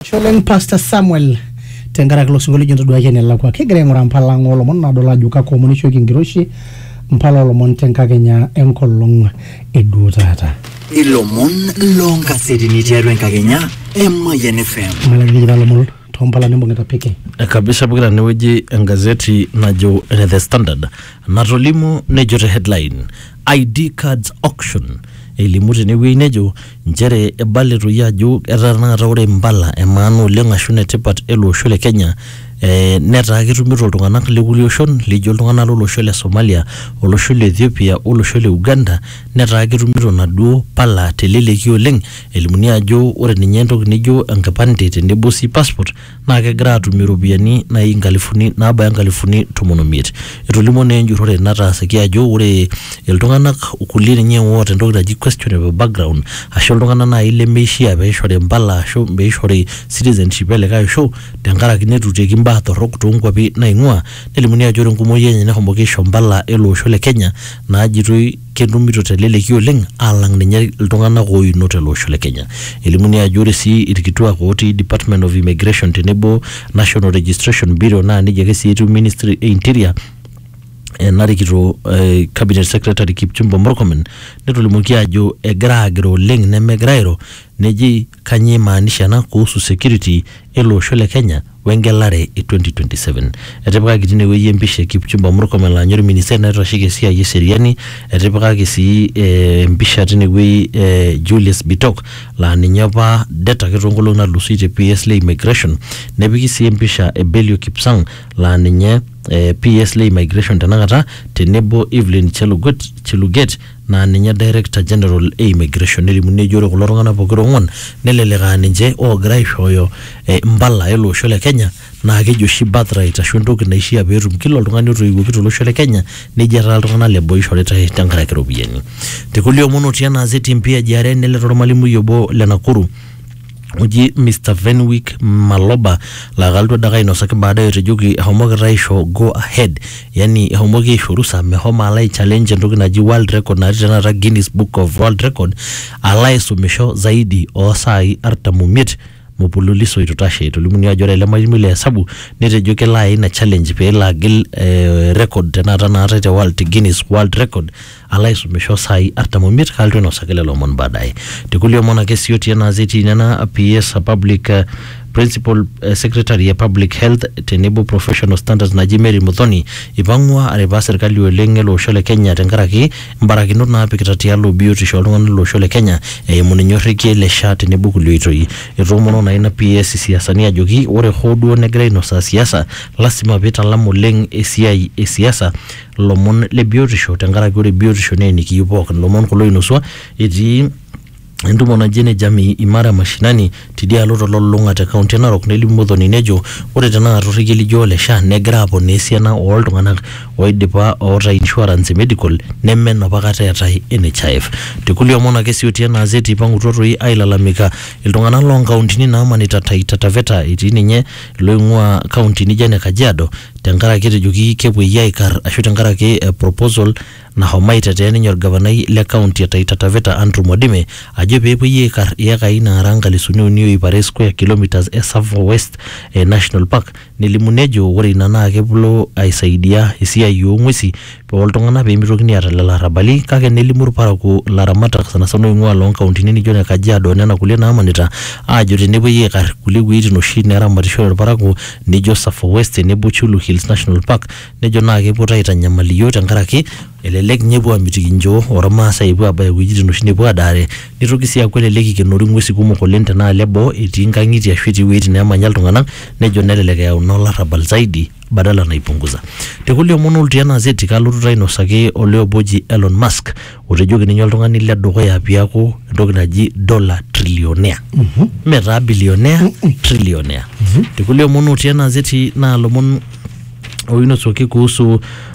Sholeng Pastor Samuel tengara kilo singoli jonto dua jene lakwa kegere ngora mpala ngolo mon na dola juka ko monisho kingiroshi mpala lo mon tenka Kenya enkolong edu tata ilo mon longa sedini tiarwen Kenya Mayan FM mala ngira lo mol tompala nembo ngeta peke kabisa bukira neweji ngazeti najo The Standard natolimu nejote headline ID cards auction elimuti newe nejo njere ebaletu yajo erana ore mbala emanu lenga shune tipat elo shole Kenya neta kitumito iltung'anak lekuli oshon lijo iltung'anak lolosho le Somalia olosho le Ethiopia olosho le Uganda neta kitumito naduo pala teleleki oleng elimuni ajo ore ninye entoki nijo enkipande tenebo si passport na kegira atumie ropiani na ingalifuni nabaya ngalifuni 15 etolimu ne njurore nataasaki ajo ore iltung'anak kulie ninye wote entoki naji questionable background asho iltung'anak na ile meishia peishore mbala asho peishore citizenship elekae show tenkaraki netuteki torok tungwapi naingua nelimuni ajo nkumoyi enye nehomoki shombala elo osho le Kenya naajitoi kedumito teleleki oleng alang ninye iltung'anak oinoto elo osho le Kenya elimuni ajo ore si irkituak otii Department of Immigration tenebo National Registration Bureau na nijake si etu Ministry Interior narikito Cabinet Secretary Kipchumba Murkomen netolimuki ajo egira agiro oleng nemegrairo neji kanye maanisha na kuhusu security elo osho le Kenya wengelare 2027 etipaka kitine weye mpishe Kipchumba Murkomen la nyori minister naitashike sia yeseriani etipaka kisi mpisha tine weye Julius Bitok la ninyopa data kitongolo na lusite PSLA immigration nepiki si mpisha Belio Kipsang la ninye PSLA immigration tanakata tenebo Evelyn Cheluget na ninye Director General Immigration elimune jore kulo tung'anak pokira ong'uan neleleka ninche ogira aishooyo mbala elo osho le Kenya na kejo shi birthright ashu entoki naishia peetum kila oltung'ani otoiwuoki tolosho le Kenya neja taa iltung'anak lebo oishorita tenkaraki ropiyiani tekulie omon otii ena azeti mpia jare neleto ormalimui obo le Nakuru uji Mr. Venwick Maloba la galdo daga inosaki baada yotejoki homoki raisho go ahead yani homoki ishurusa mehoma alai challenge ndoki naji world record na tena Guinness Book of World Record alai sumisho zaidi o sai artamumit mupululiso itutashe itulimuni ajora ile majimile hesabu netejoki la ina challenge pe la gil record tena te World Guinness World Record alai sumisho sai artamumit kaldo no sakele lomon baadaye tikulio mona kesi yote na zeti nana PS public Principal Secretary ya Public Health tenebo Professional Standards na Jimeri Muthoni ipangwa areba serikali olenge lo shole Kenya tenkaraki mbarakinot na apikitati alo biotisho oltung'anak lo shole Kenya muninyoriki le sha tenebo kulioitoi etomono na ina PS siasani ajoki ore hoduo negira inosa siasa lasima pitalamu oleng esiai siasa lomon le biotisho tenkaraki ore biotisho ne nikiyupok lomon kulo inoswa etii entumo na jene jamii imara mashinani tidia loto lolonga te county Narok nelimu Muthoni nejo ore tena atoriki lijo le sha negira apone esiana oltung'anak oidipa oota insurance medical nemen apakata etai NHIF tekulie omon ake si otii ena azeti ipang'utotoi ailalamika iltung'anak lonkauntini naamanita Taita Taveta etii ninye loing'ua county nijo ene Kajiado tenkaraki etejoki kepuoi aikar ashu tenkaraki proposal na homaita tena nyor gavanai le county ya Taita Taveta Andrew Modime ajo pepuoi aikar yekai naranga lisuni uniyo ipare square kilometers Esavo West National Park nelimunejo ore ina naa kepulo aisaidia esiai ong'wesi oltung'anak peemitokini aata lelo arabali kake nelimu irparakuo laramatak sanasana oing'ua loonkauntini nijo ne Kajiado nena kulie naamanita ajo tenepuoi aikar kulie wuejitin oshi neramatisho irparakuo nijo Savo West tenebo Chulu Hills National Park nejo naa kepuo aitanyamal iyiok tenkaraki elelek nyepuo amitiki njoo ormaasai epuo abaya wuejitin oshi nepuo adaare nitoki sii aaku elelek ikenori ng'wesi kumok oleng tenaa lebo etii nkang'itie ashu etii wuejitin neemanya iltung'anak nejo nelelek eyau olarrabal zaidi badala naipunguza tekulie omon otii ena azeti kalotu ainosaki oleoboji Elon Musk otejoki ninye oltung'ani le dukuya piaku entoki naji dollar trillionaire metaa billionaire trillionaire tekulie omon otii ena azeti naa lomon oinosoki kuhusu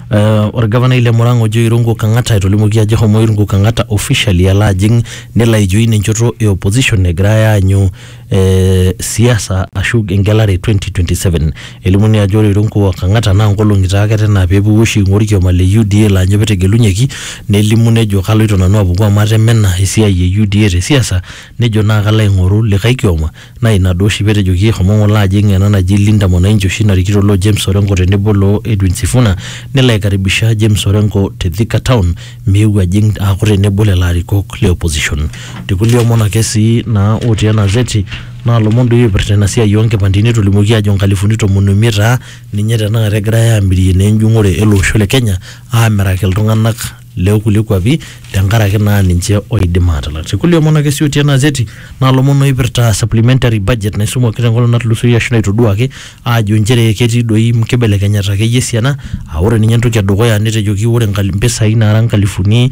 orgavana ile Murang'a Joe Irungu Kang'ata etolimuki ajo homo Irungu Kang'ata officially ala ajing nelo aijoin enchoto e opposition egira aanyu siasa ashu engelare 2027 elimuni ajo Irungu Kang'ata naa nkolongi taa ketena peepuo oshi ing'ori kioma le UDA laanyo petegelunyeki nelimu nejo kaloito nanu apuku amatemena esiai e UDA te siasa nejo naa kalo aing'oru likae kioma naa ina duo oshi petejoki homo ng'ole ajing ena naji Linda Mwananchi oshi narikito lo James Orengo tenebo lo Edwin Sifuna nelo aikaribisha James Orengo te Thika Town meu ajing aaku tenebo lelo arikok le opposition tekulie omon ake sii naa otii ena zeti naa lomon doi oipirta ina siai oonkipandeni etolimuoki ajo 500,000 ninye tenakata egirai aamirie naa enjung'ore ele osho le Kenya aamiraki iltung'anak le kulie kwapi tenkaraki naa ninche oidim aatalak. Tekulie omon ake sii otii ena zeti naa lomon oipirta supplementary budget naisumuaki tenkolong natulusoyie ashu naitoduaki ajo nchere ketii doi nkibelekenyat akeyie esiana ore ninye entoki edukuya netejoki ore mpisai naara nkalifuni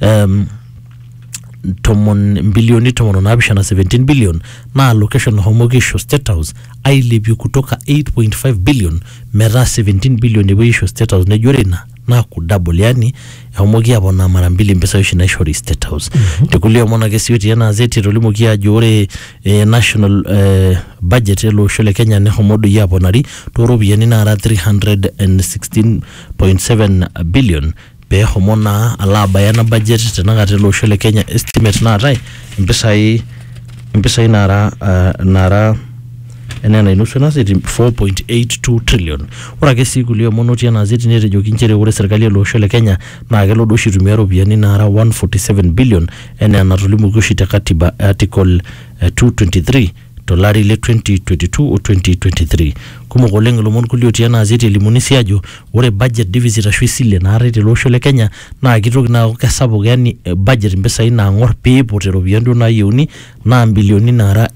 17 billion na allocation homoki isho State House ailepie kutoka 8.5 billion metaa 17 billion epuo isho State House nejore ina na kudouble yani homoki apona mara mbili mpesa oshi naishori State House. Tekulie omon ake sii otii ena zeti etolimuoki ajo ore national budget ele osho le Kenya nehomo doi aponari tooropiyiani naara 316.7 billion pehomo naa ala abaya ena budget tenakata ele osho le Kenya estimate naatai mpisai naara enena inusu ena zeti 4.82 trillion. Ore ake sii kulie omon otii ena zeti netejoki nchere ore serkali ele osho le Kenya naa kelo duo oshi aitumia ropiyiani naara 147 billion enaa enatolimuoki oshi te katiba article 223 tolari le 2022 o 2023. Kumok oleng ilomon kulie otii ena zeti elimuni sii ajo ore budget deficit ashu esile naatae tele osho le Kenya naa kitoki naa kesapuk yani budget mpisai naang'or peiput iropiyiani duo naayieuni naa mbilioni naara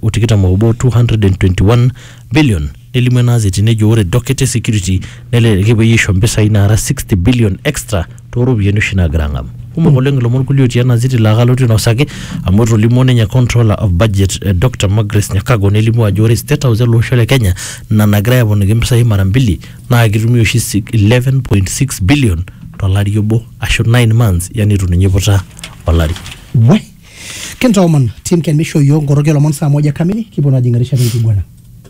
221 billion. Nelimu ena zeti nejo ore docket security nelelek epuoi aisho mpisai naara 60 billion extra tooropiyiani oshi naagira ang'amu. Kumok oleng ilomon kulie otii ena zeti laa kalotu inosaki amu etolimuo ninye controller of budget Dr. Margaret Nyakago nelimu ajo ore State House ele osho le Kenya nagirai aponiki mpisai mara mbili naa kitumia oshi 11.6 billion tolari obo ashu 9 months yani itu ninye iputa olari. Kentoman team can misho yo ngoroge lomon saa 1 kamili kipo najingarisha nkigwana.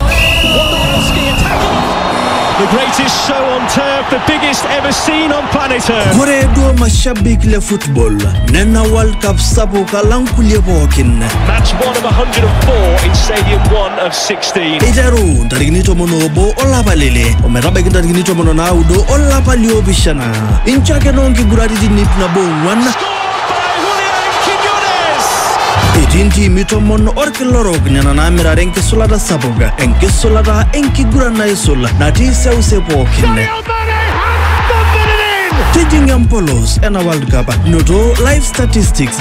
The greatest show on turf, the biggest ever seen on planet Earth. Kore do mashabik le football. Nena World Cup sabu kalankulie bokin. Match 1 of 104 in Stadium 1 of 16. Ijaru tariginito monobo olabalele. Omerabek tariginito mononaudo olabalio bishana. Inchake nongi guradi nipna bongwan. Itinti mitomon orkilorog nyanana mirarenke sulada sabuga. Enke sulada enki gurana isola. Nati seuse pokin. Tijing Ampolos ena World Cup. Noto live statistics.